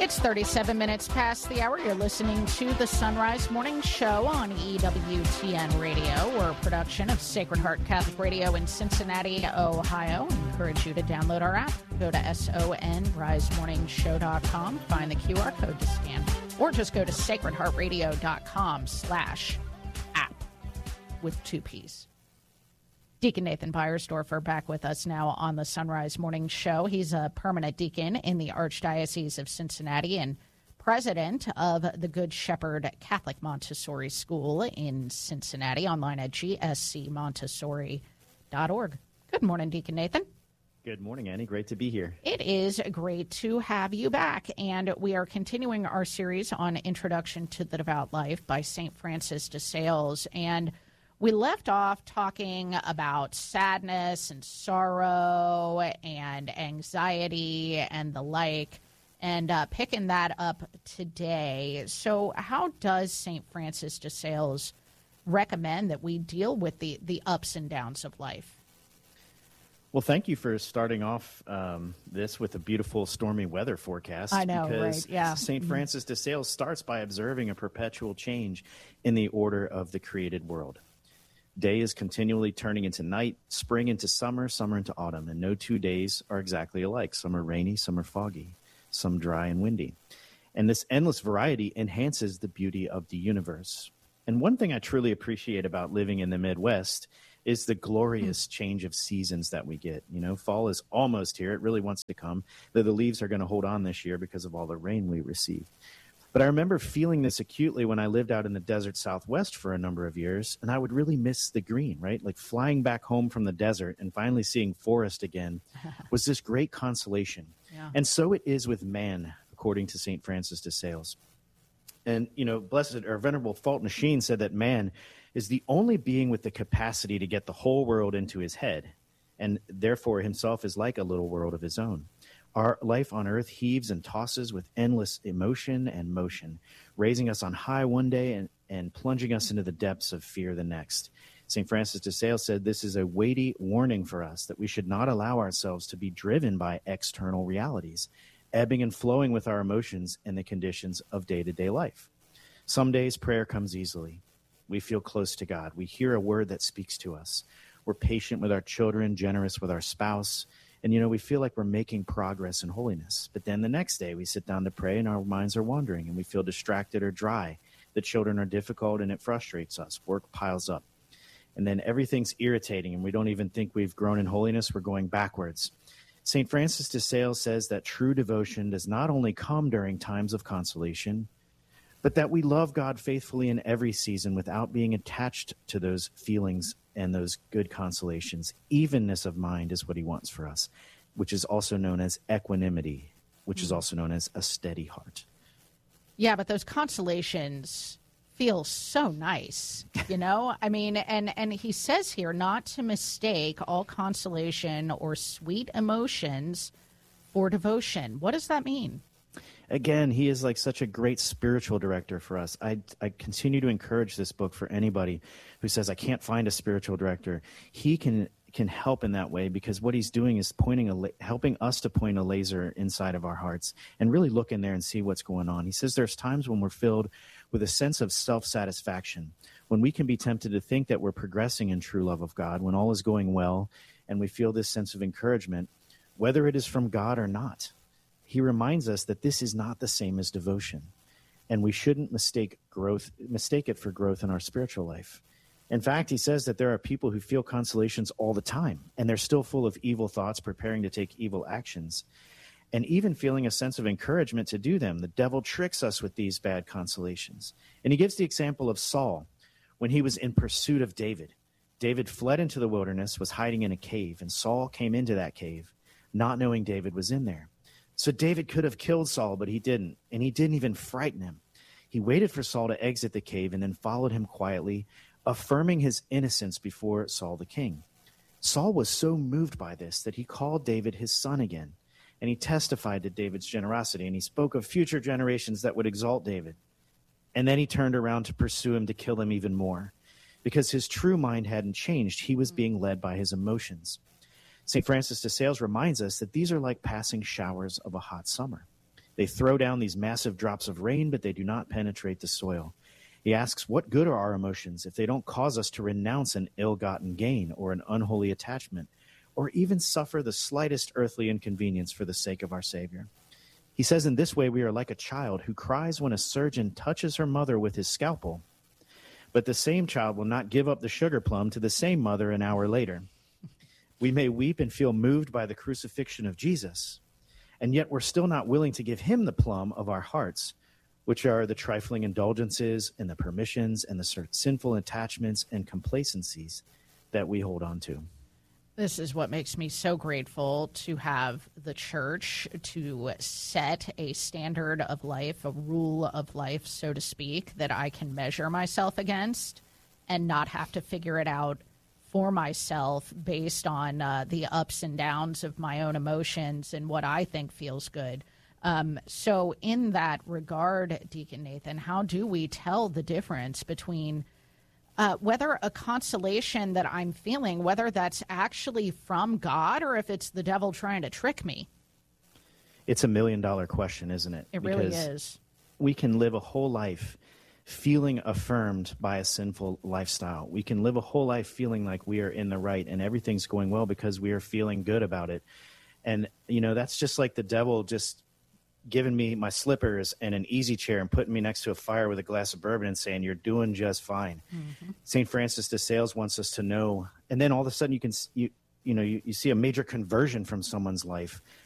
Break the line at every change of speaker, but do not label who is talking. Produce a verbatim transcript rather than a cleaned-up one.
It's thirty-seven minutes past the hour. You're listening to the Sunrise Morning Show on E W T N Radio. We're a production of Sacred Heart Catholic Radio in Cincinnati, Ohio. I encourage you to download our app. Go to S O N rise morning show dot com, find the Q R code to scan, or just go to sacred heart radio dot com slash app with two P's. Deacon Nathan Beiersdorfer back with us now on the Sunrise Morning Show. He's a permanent deacon in the Archdiocese of Cincinnati and president of the Good Shepherd Catholic Montessori School in Cincinnati, online at g s c montessori dot org. Good morning, Deacon Nathan.
Good morning, Annie. Great to be here.
It is great to have you back, and we are continuing our series on Introduction to the Devout Life by Saint Francis de Sales, and we left off talking about sadness and sorrow and anxiety and the like, and uh, picking that up today. So how does Saint Francis de Sales recommend that we deal with the, the ups and downs of life?
Well, thank you for starting off um, this with a beautiful stormy weather forecast.
I know,
because
right? Yeah.
Saint Francis de Sales starts by observing a perpetual change in the order of the created world. Day is continually turning into night, spring into summer, summer into autumn, and no two days are exactly alike. Some are rainy, some are foggy, some dry and windy. And this endless variety enhances the beauty of the universe. And one thing I truly appreciate about living in the Midwest is the glorious change of seasons that we get. You know, fall is almost here. It really wants to come, though the leaves are going to hold on this year because of all the rain we received. But I remember feeling this acutely when I lived out in the desert Southwest for a number of years, and I would really miss the green, right? Like flying back home from the desert and finally seeing forest again was this great consolation. Yeah. And so it is with man, according to Saint Francis de Sales. And, you know, Blessed or Venerable Fulton Sheen said that man is the only being with the capacity to get the whole world into his head, and therefore himself is like a little world of his own. Our life on earth heaves and tosses with endless emotion and motion, raising us on high one day and, and plunging us into the depths of fear the next. Saint Francis de Sales said this is a weighty warning for us that we should not allow ourselves to be driven by external realities, ebbing and flowing with our emotions and the conditions of day-to-day life. Some days prayer comes easily. We feel close to God. We hear a word that speaks to us. We're patient with our children, generous with our spouse, and, you know, we feel like we're making progress in holiness. But then the next day we sit down to pray and our minds are wandering and we feel distracted or dry. The children are difficult and it frustrates us. Work piles up. And then everything's irritating and we don't even think we've grown in holiness. We're going backwards. Saint Francis de Sales says that true devotion does not only come during times of consolation, but that we love God faithfully in every season without being attached to those feelings and those good consolations. Evenness of mind is what he wants for us, which is also known as equanimity, which mm. is also known as a steady heart.
Yeah, but those consolations feel so nice, you know? I mean, and, and he says here not to mistake all consolation or sweet emotions for devotion. What does that mean?
Again, he is like such a great spiritual director for us. I, I continue to encourage this book for anybody who says, I can't find a spiritual director. He can can help in that way because what he's doing is pointing a helping us to point a laser inside of our hearts and really look in there and see what's going on. He says there's times when we're filled with a sense of self-satisfaction, when we can be tempted to think that we're progressing in true love of God, when all is going well, and we feel this sense of encouragement, whether it is from God or not. He reminds us that this is not the same as devotion, and we shouldn't mistake growth, mistake it for growth in our spiritual life. In fact, he says that there are people who feel consolations all the time, and they're still full of evil thoughts, preparing to take evil actions, and even feeling a sense of encouragement to do them. The devil tricks us with these bad consolations. And he gives the example of Saul when he was in pursuit of David. David fled into the wilderness, was hiding in a cave, and Saul came into that cave, not knowing David was in there. So David could have killed Saul, but he didn't, and he didn't even frighten him. He waited for Saul to exit the cave and then followed him quietly, affirming his innocence before Saul the king. Saul was so moved by this that he called David his son again, and he testified to David's generosity, and he spoke of future generations that would exalt David. And then he turned around to pursue him to kill him even more, because his true mind hadn't changed. He was being led by his emotions. Saint Francis de Sales reminds us that these are like passing showers of a hot summer. They throw down these massive drops of rain, but they do not penetrate the soil. He asks, what good are our emotions if they don't cause us to renounce an ill-gotten gain or an unholy attachment, or even suffer the slightest earthly inconvenience for the sake of our Savior? He says, in this way, we are like a child who cries when a surgeon touches her mother with his scalpel. But the same child will not give up the sugar plum to the same mother an hour later. We may weep and feel moved by the crucifixion of Jesus, and yet we're still not willing to give him the plum of our hearts, which are the trifling indulgences and the permissions and the sinful attachments and complacencies that we hold on to.
This is what makes me so grateful to have the church to set a standard of life, a rule of life, so to speak, that I can measure myself against and not have to figure it out for myself based on uh, the ups and downs of my own emotions and what I think feels good. Um, so in that regard, Deacon Nathan, how do we tell the difference between Uh, whether a consolation that I'm feeling, whether that's actually from God or if it's the devil trying to trick me?
It's a million dollar question, isn't it?
It really is.
We can live a whole life feeling affirmed by a sinful lifestyle. We can live a whole life feeling like we are in the right and everything's going well because we are feeling good about it. And, you know, that's just like the devil just giving me my slippers and an easy chair and putting me next to a fire with a glass of bourbon and saying, you're doing just fine. Mm-hmm. Saint Francis de Sales wants us to know. And then all of a sudden you can, you, you know, you, you see a major conversion from someone's life